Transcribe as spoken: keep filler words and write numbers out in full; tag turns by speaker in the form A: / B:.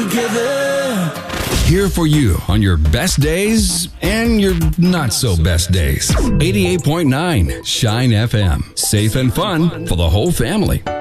A: Here for you on your best days and your not so best days. eighty-eight point nine Shine F M. Safe and fun for the whole family.